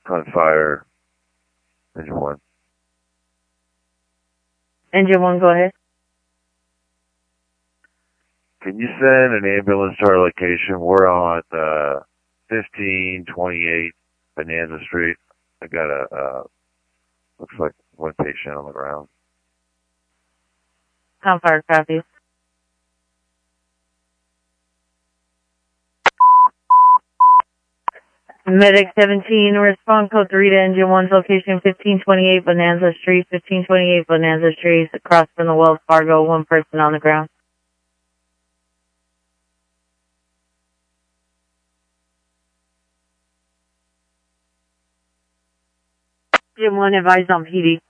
on fire. Engine 1. Engine 1, go ahead. Can you send an ambulance to our location? We're on 1528 Bonanza Street. I got looks like one patient on the ground. Tom Fire, copy. Medic 17, respond code 3 to engine 1's location 1528 Bonanza Street, 1528 Bonanza Street, across from the Wells Fargo, one person on the ground. Engine 1, advised on PD.